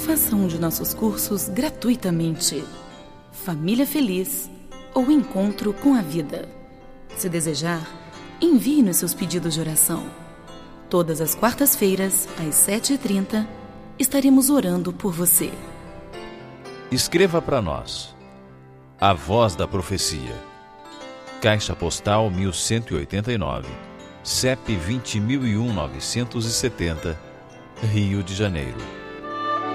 Faça um de nossos cursos gratuitamente. Família Feliz ou Encontro com a Vida. Se desejar, envie-nos seus pedidos de oração. Todas as quartas-feiras, às 7h30, estaremos orando por você. Escreva para nós. A Voz da Profecia. Caixa Postal 1189, CEP 20.001.970, Rio de Janeiro.